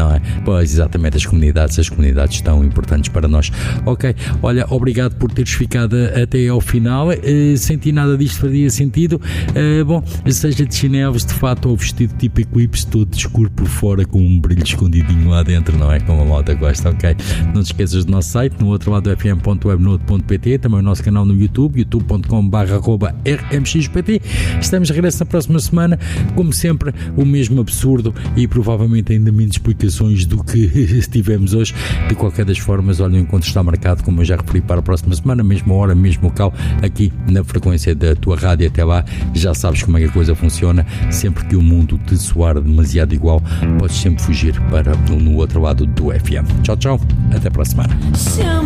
não é? Pois, exatamente, as comunidades estão importantes para nós. Ok, olha, obrigado por teres ficado até ao final. Senti nada disto faria sentido. Bom, seja de chinelos, de fato, ou vestido tipo Eclipse, todo escuro por fora, com um brilho escondidinho lá dentro, não é? Como a malta gosta, ok? Não te esqueças do nosso site, no outro lado do fm.webnode.pt, também o nosso canal no YouTube, youtube.com/rmxpt. Estamos de regresso na próxima semana, como sempre, o mesmo absurdo e provavelmente ainda menos explicações do que tivemos hoje. De qualquer das formas, olha, o encontro está marcado, como eu já referi, para a próxima semana, mesma hora, mesmo local, aqui na frequência da tua rádio. Até lá, já sabes como é que a coisa funciona. Sempre que o mundo te soar demasiado igual, podes sempre fugir para no outro lado do FM. Tchau, tchau, até para a semana.